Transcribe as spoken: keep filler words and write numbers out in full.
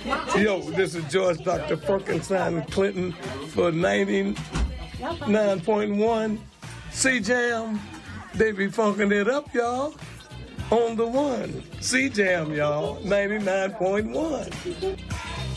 Yo, this is George Doctor Frankenstein Clinton for ninety-nine point one C-Jam. They be funking it up, y'all. On the one. C-Jam, y'all. ninety-nine point one.